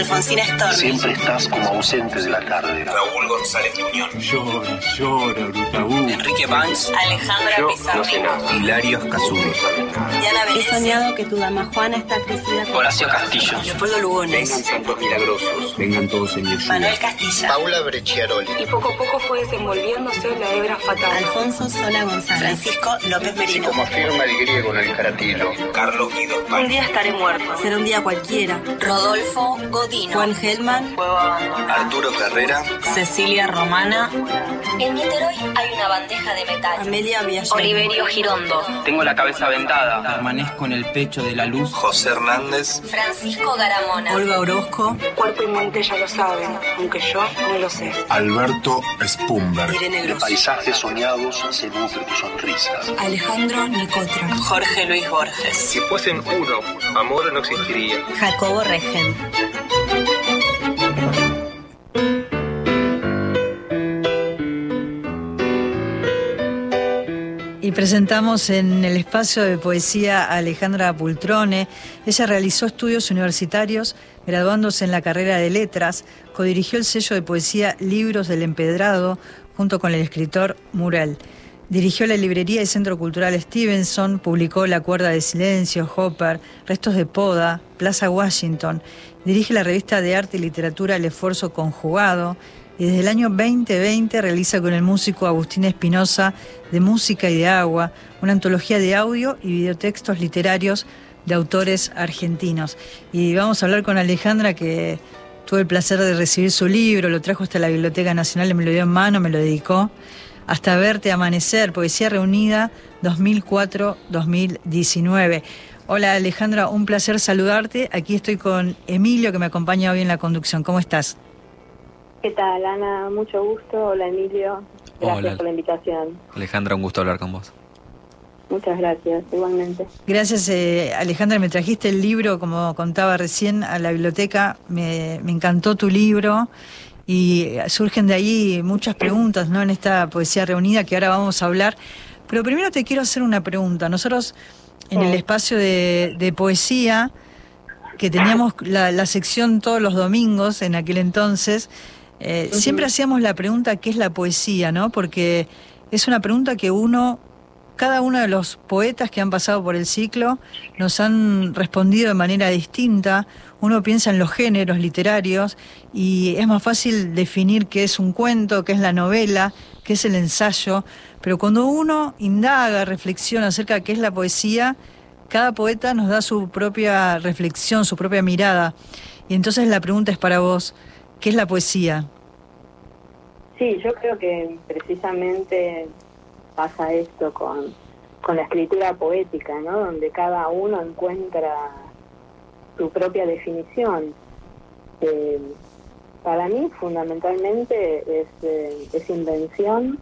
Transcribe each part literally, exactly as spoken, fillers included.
Alfonsina Storni. Siempre estás como ausente de la tarde. Raúl González Muñoz. Llora, llora, Brutabú. Enrique Banks. Alejandra Yo Pizarro. no sé nada. Hilario Escazú. Diana He soñado que tu dama Juana está crecida con... Horacio Castillo. Leopoldo Lugones. Vengan santos milagrosos. Vengan todos en mi ayuda. Manuel Castilla. Paula Brecciaroli. Y poco a poco fue desenvolviéndose la hebra fatal. Alfonso Sola González. Francisco López Y Merino. como afirma el griego en el caratilo. Carlos Guido. Un día estaré muerto. Será un día cualquiera. Rodolfo Godino. Juan Gelman. Arturo Carrera. Cecilia Romana. En Niterói hay una bandeja de metal. Amelia Villarreal. Oliverio Girondo. Tengo la cabeza vendada. Permanezco en el pecho de la luz. José Hernández. Francisco Garamona. Olga Orozco. Cuerpo y mente ya lo saben, aunque yo no lo sé. Alberto Spumberg. Irene De Gross. paisajes soñados se nutre tu sonrisa. Alejandro Nicotra. Jorge Luis Borges. Si fuesen uno, amor no existiría. Jacobo Regen. Y presentamos en el espacio de poesía a Alejandra Pultrone. Ella realizó estudios universitarios, graduándose en la carrera de letras, codirigió el sello de poesía Libros del Empedrado, junto con el escritor Murel. Dirigió la librería y Centro Cultural Stevenson, publicó La Cuerda de Silencio, Hopper, Restos de Poda, Plaza Washington. Dirige la revista de arte y literatura El Esfuerzo Conjugado. Y desde el año veinte veinte realiza con el músico Agustín Espinosa De Música y de Agua, una antología de audio y videotextos literarios de autores argentinos. Y vamos a hablar con Alejandra, que tuve el placer de recibir su libro, lo trajo hasta la Biblioteca Nacional, me lo dio en mano, me lo dedicó. Hasta verte amanecer, Poesía Reunida dos mil cuatro a dos mil diecinueve. Hola Alejandra, un placer saludarte. Aquí estoy con Emilio, que me acompaña hoy en la conducción. ¿Cómo estás? ¿Qué tal, Ana? Mucho gusto. Hola, Emilio. Gracias Hola. por la invitación. Alejandra, un gusto hablar con vos. Muchas gracias, igualmente. Gracias, eh, Alejandra. Me trajiste el libro, como contaba recién, a la biblioteca. Me, me encantó tu libro y surgen de ahí muchas preguntas, ¿no?, en esta poesía reunida que ahora vamos a hablar. Pero primero te quiero hacer una pregunta. Nosotros, en el espacio de, de poesía, que teníamos la, la sección todos los domingos en aquel entonces, Eh, uh-huh. siempre hacíamos la pregunta ¿qué es la poesía?, ¿no? Porque es una pregunta que uno, cada uno de los poetas que han pasado por el ciclo nos han respondido de manera distinta. Uno piensa en los géneros literarios y es más fácil definir qué es un cuento, qué es la novela, qué es el ensayo, pero cuando uno indaga, reflexiona acerca de qué es la poesía, cada poeta nos da su propia reflexión, su propia mirada. Y entonces la pregunta es para vos: ¿qué es la poesía? Sí, yo creo que precisamente pasa esto con, con la escritura poética, ¿no? Donde cada uno encuentra su propia definición. Eh, para mí, fundamentalmente, es, eh, es invención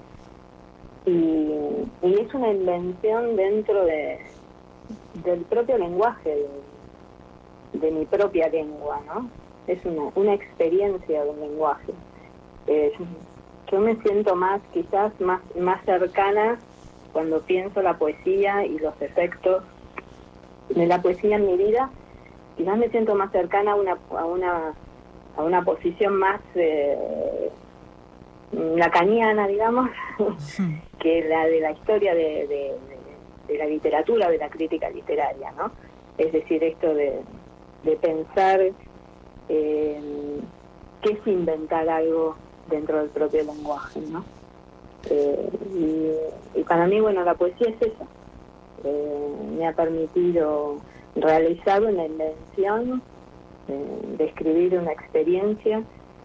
y, y es una invención dentro de, del propio lenguaje, de, de mi propia lengua, ¿no? Es una, una experiencia del lenguaje. Eh, yo, yo me siento más, quizás, más, más cercana cuando pienso la poesía y los efectos de la poesía en mi vida. Quizás me siento más cercana a una a una, a una posición más eh, lacaniana, digamos, sí, que la de la historia de, de, de, de la literatura, de la crítica literaria, ¿no? Es decir, esto de, de pensar Eh, qué es inventar algo dentro del propio lenguaje, ¿no? Eh, y, y para mí, bueno, la poesía es eso. Eh, me ha permitido realizar una invención, eh, describir una experiencia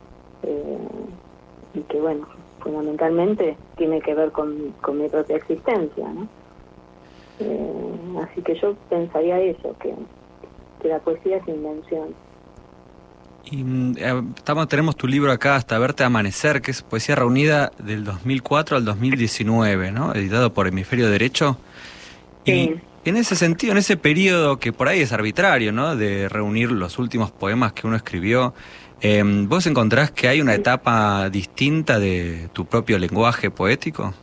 eh, y que, bueno, fundamentalmente tiene que ver con, con mi propia existencia, ¿no? Eh, así que yo pensaría eso, que, que la poesía es invención. Y eh, estamos, tenemos tu libro acá, Hasta verte amanecer, que es Poesía Reunida del dos mil cuatro al dos mil diecinueve, ¿no? Editado por Hemisferio Derecho. Sí. Y en ese sentido, en ese periodo que por ahí es arbitrario, ¿no?, de reunir los últimos poemas que uno escribió, eh, ¿vos encontrás que hay una etapa distinta de tu propio lenguaje poético?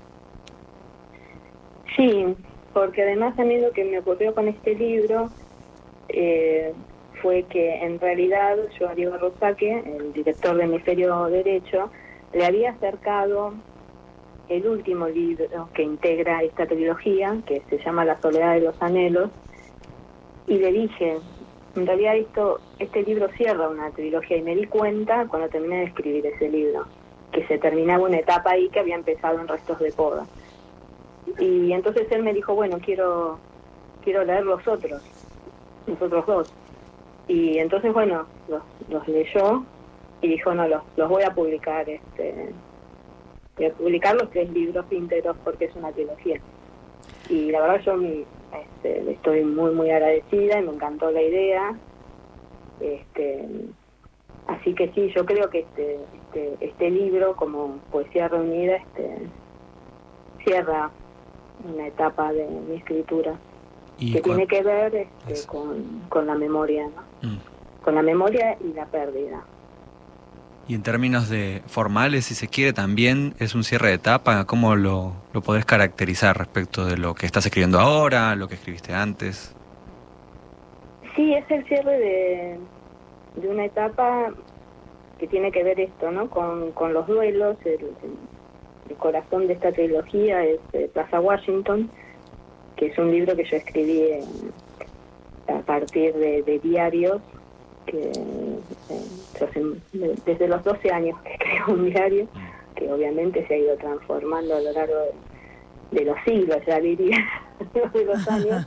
Sí, porque además a mí lo que me ocurrió con este libro eh, fue que en realidad yo a Diego Rosaque, el director de Hemisferio Derecho, le había acercado el último libro que integra esta trilogía, que se llama La soledad de los anhelos, y le dije, en realidad esto, este libro cierra una trilogía, y me di cuenta cuando terminé de escribir ese libro, que se terminaba una etapa ahí que había empezado en Restos de Poda. Y entonces él me dijo, bueno, quiero quiero leer los otros, los otros dos. Y entonces, bueno, los, los leyó y dijo, no, los, los voy a publicar, este voy a publicar los tres libros íntegros porque es una trilogía. Y la verdad yo este, le estoy muy, muy agradecida y me encantó la idea. Este, así que sí, yo creo que este, este, este libro, como Poesía Reunida, este, cierra una etapa de mi escritura que tiene que ver este, con, con la memoria, ¿no? Mm. Con la memoria y la pérdida. Y en términos de formales, si se quiere, también es un cierre de etapa. ¿Cómo lo, lo podés caracterizar respecto de lo que estás escribiendo ahora, lo que escribiste antes? Sí, es el cierre de, de una etapa que tiene que ver esto, ¿no? Con, con los duelos. El, el corazón de esta trilogía es eh, Plaza Washington, que es un libro que yo escribí eh, a partir de, de diarios, que eh, yo sé, desde los doce años que escribo un diario, que obviamente se ha ido transformando a lo largo de, de los siglos, ya diría, de los años.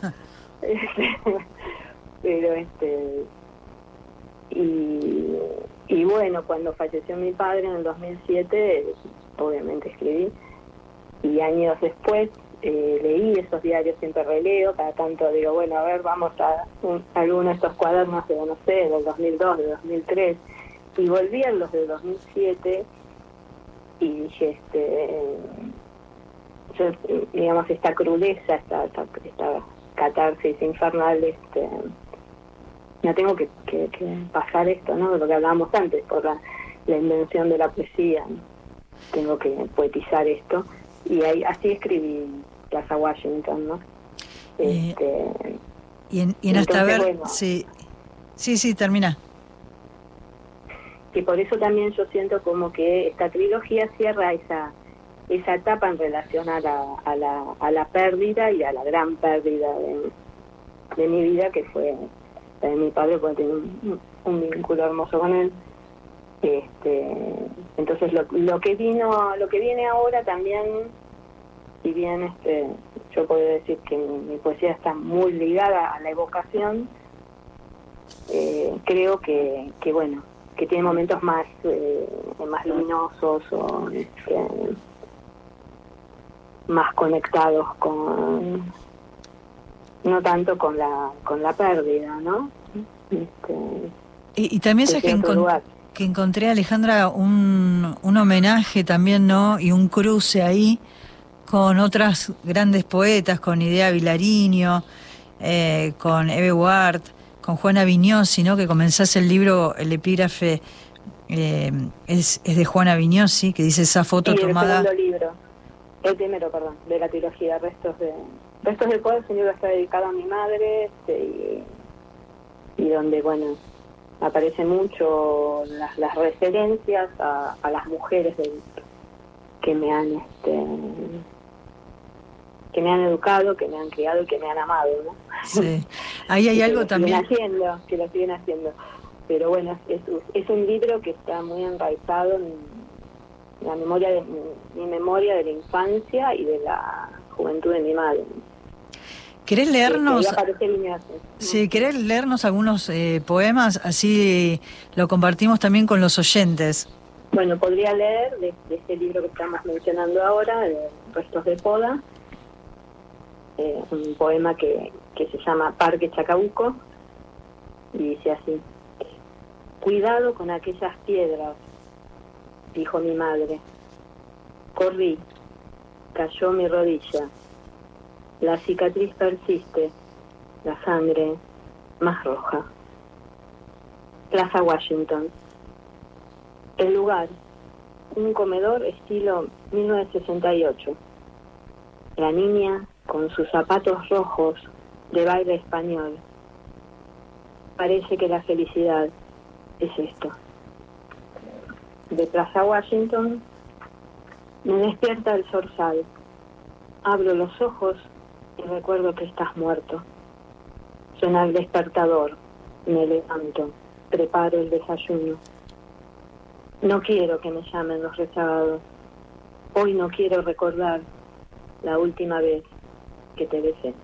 Pero este y, y bueno, cuando falleció mi padre en el dos mil siete, obviamente escribí, y años después eh, leí esos diarios, siempre releo, cada tanto digo, bueno, a ver, vamos a, un, a alguno de estos cuadernos de, no sé, del dos mil dos, de dos mil tres, y volví a los de dos mil siete y dije, este eh, yo, digamos, esta crudeza, esta, esta, esta catarsis infernal, este no tengo que, que, que pasar esto, ¿no? De lo que hablábamos antes, por la, la invención de la poesía, ¿no? Tengo que poetizar esto, y ahí así escribí Plaza Washington, ¿no? Este, y en, y en hasta ver, bueno, sí, sí, sí, termina. Que por eso también yo siento como que esta trilogía cierra esa esa etapa en relación a la, a la, a la pérdida y a la gran pérdida de, de mi vida, que fue la de mi padre, porque tengo un, un vínculo hermoso con él. Este, entonces lo, lo que vino, lo que viene ahora también, si bien este, yo puedo decir que mi, mi poesía está muy ligada a la evocación, eh, creo que, que bueno, que tiene momentos más eh, más luminosos o este, más conectados con, no tanto con la con la pérdida, ¿no? Este, y, y también sé que, encont que encontré, Alejandra, un, un homenaje también, ¿no? Y un cruce ahí con otras grandes poetas, con Idea Vilariño, eh, con Eve Ward, con Juana Vignosi, ¿no? Que comenzás el libro, el epígrafe eh, es, es de Juana Vignosi, que dice esa foto sí, tomada. El segundo libro, el primero, perdón, de la trilogía, Restos de Restos de Poder, ese libro está dedicado a mi madre, este, y, y donde, bueno, aparecen mucho las, las referencias a, a las mujeres de, que me han este que me han educado, que me han criado y que me han amado, ¿no? Sí. Ahí hay algo también. Haciendo, que lo siguen haciendo. Pero bueno, es, es un libro que está muy enraizado en la memoria de mi, mi memoria de la infancia y de la juventud de mi madre. ¿Querés leernos? ¿no? Sí, ¿querés leernos algunos eh, poemas? Así lo compartimos también con los oyentes. Bueno, podría leer de, de este libro que estamos mencionando ahora, de Restos de Poda, eh, un poema que, que se llama Parque Chacabuco, y dice así: cuidado con aquellas piedras, dijo mi madre. Corrí, cayó mi rodilla. La cicatriz persiste, la sangre más roja. Plaza Washington. El lugar, un comedor estilo mil novecientos sesenta y ocho. La niña con sus zapatos rojos de baile español. Parece que la felicidad es esto. De Plaza Washington, me despierta el zorzal. Abro los ojos y recuerdo que estás muerto. Suena el despertador, me levanto, preparo el desayuno. No quiero que me llamen los rezagados. Hoy no quiero recordar la última vez que te besé.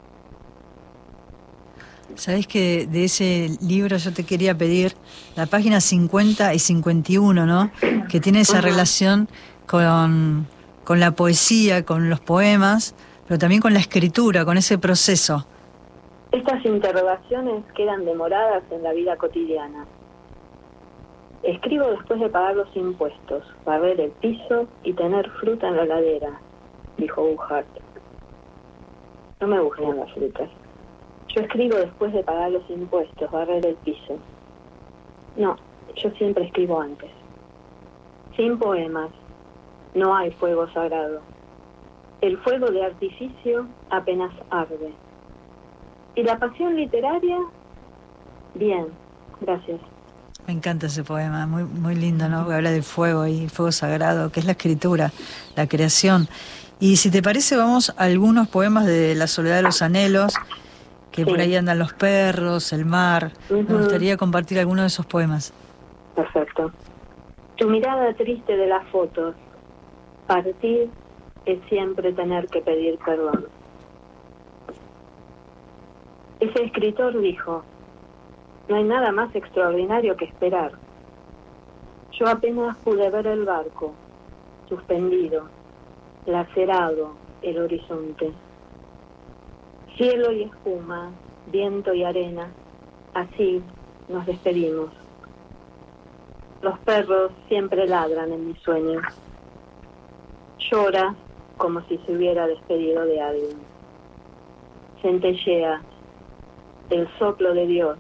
Sabés que de ese libro yo te quería pedir la página cincuenta y cincuenta y uno, ¿no? Que tiene esa uh-huh. relación con, con la poesía, con los poemas, pero también con la escritura, con ese proceso. Estas interrogaciones quedan demoradas en la vida cotidiana. Escribo después de pagar los impuestos, barrer el piso y tener fruta en la heladera, dijo Uhart. No me gustan las frutas. Yo escribo después de pagar los impuestos, barrer el piso. No, yo siempre escribo antes. Sin poemas, no hay fuego sagrado. El fuego de artificio apenas arde. ¿Y la pasión literaria? Bien, gracias. Me encanta ese poema, muy muy lindo, ¿no? Porque habla del fuego y el fuego sagrado, que es la escritura, la creación. Y si te parece, vamos a algunos poemas de La soledad de los anhelos, que sí. Por ahí andan los perros, el mar. Uh-huh. Me gustaría compartir algunos de esos poemas. Perfecto. Tu mirada triste de las fotos. Partir es siempre tener que pedir perdón. Ese escritor dijo: no hay nada más extraordinario que esperar. Yo apenas pude ver el barco, suspendido, lacerado el horizonte. Cielo y espuma, viento y arena, así nos despedimos. Los perros siempre ladran en mis sueños. Llora como si se hubiera despedido de alguien. Centellea el soplo de Dios,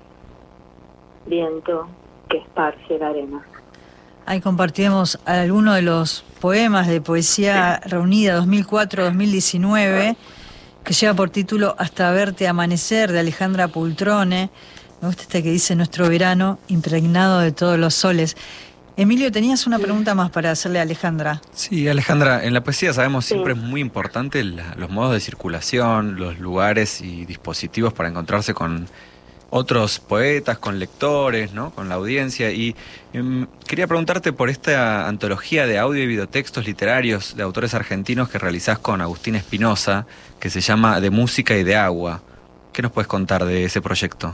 viento que esparce la arena. Ahí compartimos algunos de los poemas de Poesía Reunida dos mil cuatro dos mil diecinueve, que lleva por título Hasta verte amanecer, de Alejandra Pultrone. Me gusta este que dice: nuestro verano impregnado de todos los soles. Emilio, tenías una pregunta más para hacerle a Alejandra. Sí, Alejandra, en la poesía sabemos siempre sí. es muy importante la, los modos de circulación, los lugares y dispositivos para encontrarse con otros poetas, con lectores, ¿no? Con la audiencia. Y um, quería preguntarte por esta antología de audio y videotextos literarios de autores argentinos que realizás con Agustín Espinosa, que se llama De Música y de Agua. ¿Qué nos puedes contar de ese proyecto?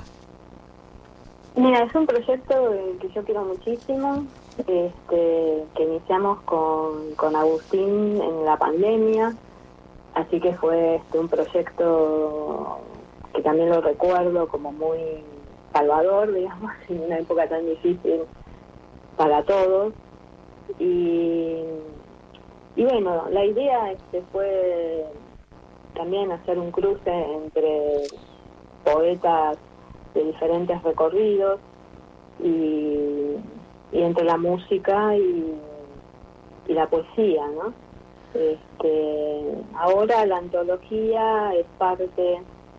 Mira, es un proyecto que yo quiero muchísimo, este, que iniciamos con, con Agustín en la pandemia, así que fue este, un proyecto que también lo recuerdo como muy salvador, digamos, en una época tan difícil para todos. Y, y bueno, la idea este, fue también hacer un cruce entre poetas de diferentes recorridos y, y entre la música y, y la poesía, ¿no? Este, ahora la antología es parte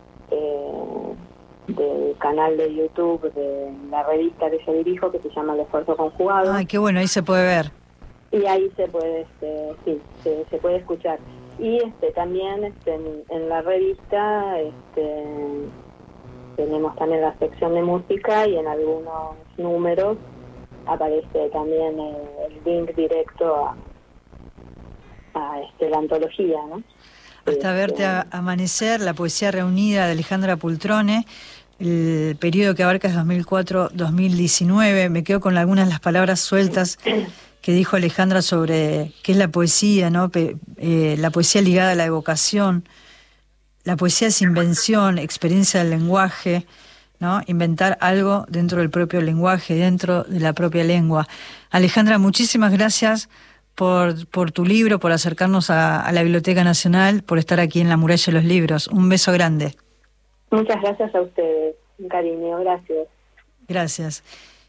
Eh, del canal de YouTube de la revista que yo dirijo, que se llama El Esfuerzo Conjugado. Ay, qué bueno, ahí se puede ver. Y ahí se puede, este, sí, se, se puede escuchar. Y este también este, en, en la revista este, tenemos también la sección de música y en algunos números aparece también el, el link directo a, a este, la antología, ¿no? Hasta verte a amanecer, la poesía reunida de Alejandra Pultrone, el periodo que abarca es dos mil cuatro dos mil diecinueve. Me quedo con algunas de las palabras sueltas que dijo Alejandra sobre qué es la poesía, ¿no? Pe- eh, la poesía ligada a la evocación. La poesía es invención, experiencia del lenguaje, ¿no? Inventar algo dentro del propio lenguaje, dentro de la propia lengua. Alejandra, muchísimas gracias por, por tu libro, por acercarnos a, a la Biblioteca Nacional, por estar aquí en La Muralla de los Libros. Un beso grande. Muchas gracias a ustedes, un cariño, gracias. Gracias.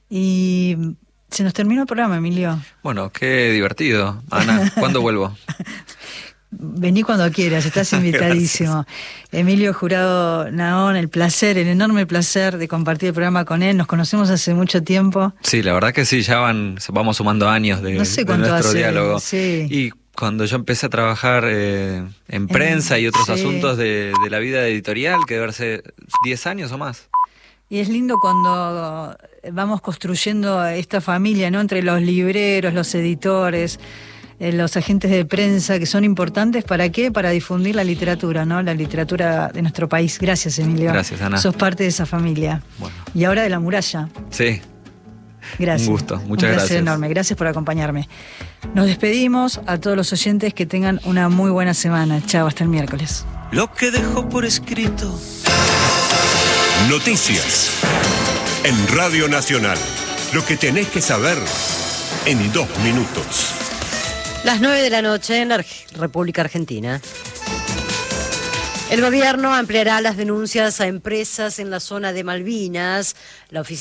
Y se nos terminó el programa, Emilio. Bueno, qué divertido. Ana, ¿cuándo vuelvo? Vení cuando quieras, estás invitadísimo. Emilio Jurado Naón, el placer, el enorme placer de compartir el programa con él. Nos conocemos hace mucho tiempo. Sí, la verdad que sí, ya van, vamos sumando años de, no sé de cuánto nuestro hace, diálogo. Sí. Y cuando yo empecé a trabajar eh, en prensa y otros sí. asuntos de, de la vida editorial, que debe ser diez años o más. Y es lindo cuando vamos construyendo esta familia, ¿no? Entre los libreros, los editores, eh, los agentes de prensa, que son importantes. ¿Para qué? Para difundir la literatura, ¿no? La literatura de nuestro país. Gracias, Emilio. Gracias, Ana. Sos parte de esa familia. Bueno. Y ahora de La Muralla. Sí. Gracias. Un gusto, muchas Un placer gracias. enorme. Gracias por acompañarme. Nos despedimos. A todos los oyentes, que tengan una muy buena semana. Chao, hasta el miércoles. Lo que dejó por escrito. Noticias en Radio Nacional. Lo que tenés que saber en dos minutos. Las nueve de la noche en la Arge- República Argentina. El gobierno ampliará las denuncias a empresas en la zona de Malvinas. La oficina